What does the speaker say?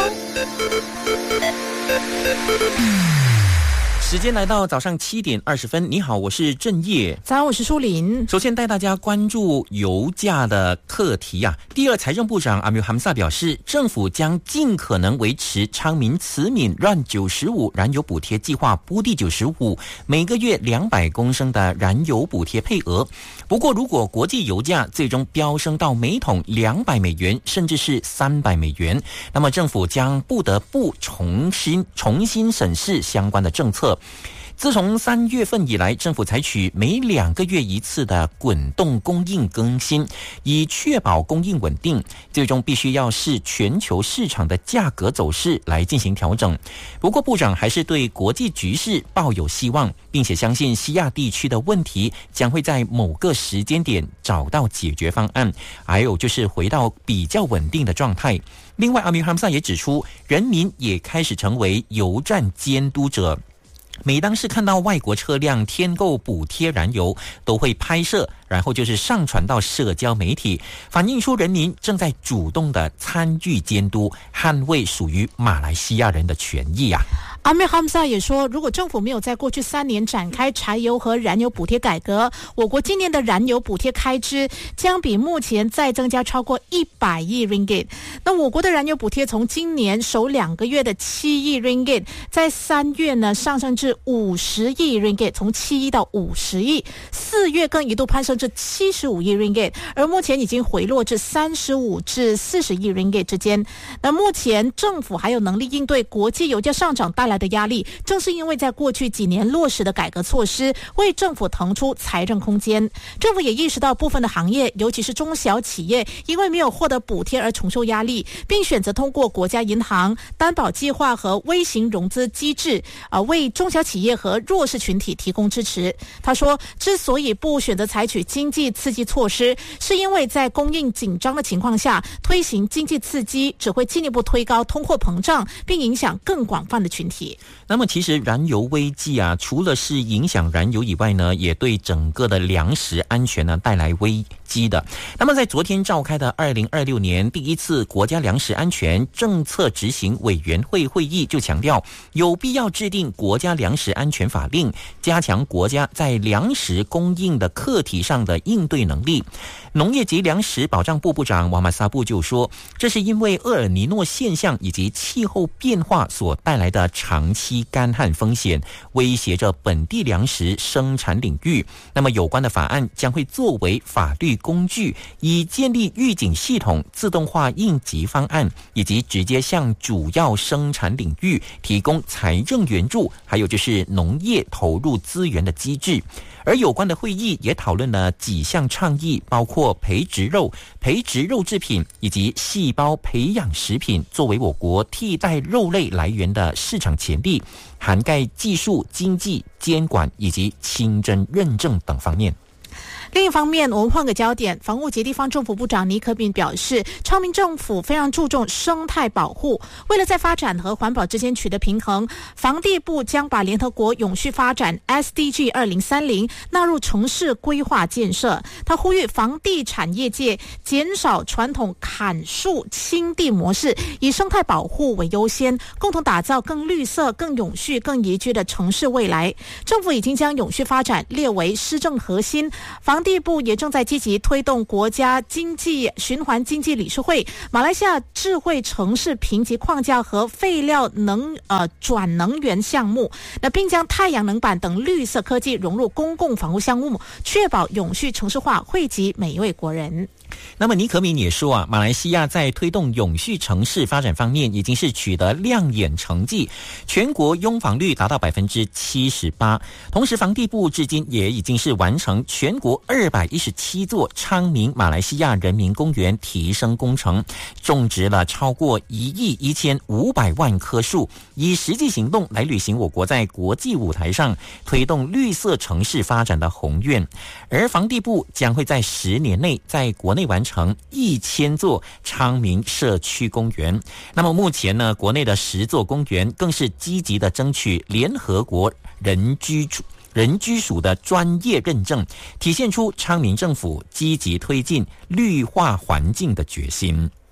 时间来到早上7点20分，你好，我是郑业。 早安，我是舒林。 首先带大家关注油价的课题啊。第二财政部长阿米尔·哈姆萨表示，政府将尽可能维持昌明慈悯RUN 95燃油补贴计划拨地95每个月200公升的燃油补贴配额。不过，如果国际油价最终飙升到每桶200美元，甚至是300美元，那么政府将不得不重新审视相关的政策。自从3月份以来，政府采取每2个月一次的滚动供应更新，以确保供应稳定，最终必须要视全球市场的价格走势来进行调整。不过部长还是对国际局势抱有希望，并且相信西亚地区的问题将会在某个时间点找到解决方案，还有就是回到比较稳定的状态。另外，阿米尔·哈姆萨也指出，人民也开始成为油站监督者。每当是看到外国车辆添购补贴燃油，都会拍摄，然后就是上传到社交媒体，反映出人民正在主动的参与监督，捍卫属于马来西亚人的权益啊。 阿米尔·哈姆萨也说，如果政府没有在过去3年展开柴油和燃油补贴改革，我国今年的燃油补贴开支将比目前再增加超过100亿 ringgit。那我国的燃油补贴从今年首2个月的7亿 ringgit， 在3月呢上升至50亿 ringgit， 从7亿到50亿，4月更一度攀升至75亿 ringgit， 而目前已经回落至35至40亿 ringgit 之间。那目前政府还有能力应对国际油价上涨带来的压力，正是因为在过去几年落实的改革措施，为政府腾出财政空间。政府也意识到部分的行业，尤其是中小企业，因为没有获得补贴而承受压力，并选择通过国家银行担保计划和微型融资机制，为中小企业和弱势群体提供支持。他说，之所以不选择采取经济刺激措施，是因为在供应紧张的情况下，推行经济刺激只会进一步推高通货膨胀，并影响更广泛的群体。 那么其实燃油危机啊，除了是影响燃油以外呢，也对整个的粮食安全呢带来危机的。那么在昨天召开的2026年第一次国家粮食安全政策执行委员会会议就强调，有必要制定国家粮食安全法令，加强国家在粮食供应的课题上的应对能力。农业及粮食保障部部长瓦马萨布就说，这是因为厄尔尼诺现象以及气候变化所带来的长期干旱风险，威胁着本地粮食生产领域。那么有关的法案将会作为法律工具，以建立预警系统、自动化应急方案，以及直接向主要生产领域提供财政援助，还有就是农业投入资源的机制。而有关的会议也讨论了几项倡议，包括培植肉、培植肉制品以及细胞培养食品作为我国替代肉类来源的市场潜力，涵盖技术、经济、监管以及清真认证等方面。 另一方面，我们换个焦点，防务及地方政府部长倪可敏表示，昌明政府非常注重生态保护，为了在发展和环保之间取得平衡，房地部将把联合国永续发展 SDG 2030纳入城市规划建设。他呼吁房地产业界减少传统砍树清地模式，以生态保护为优先，共同打造更绿色、更永续、更宜居的城市未来。政府已经将永续发展列为施政核心，房地部也正在积极推动国家经济循环经济理事会、马来西亚智慧城市评级框架和废料转能源项目，并将太阳能板等绿色科技融入公共房屋项目，确保永续城市化惠及每一位国人。 那么倪可敏也说啊，马来西亚在推动永续城市发展方面已经是取得亮眼成绩，全国拥房率达到 78%， 同时房地部至今也已经是完成全国217座昌明马来西亚人民公园提升工程，种植了超过1亿1500万棵树，以实际行动来履行我国在国际舞台上推动绿色城市发展的宏愿。而房地部将会在10年内在国内完成1000座昌明社区公园。那么目前呢，国内的10座公园更是积极的争取联合国人居署的专业认证，体现出昌明政府积极推进绿化环境的决心。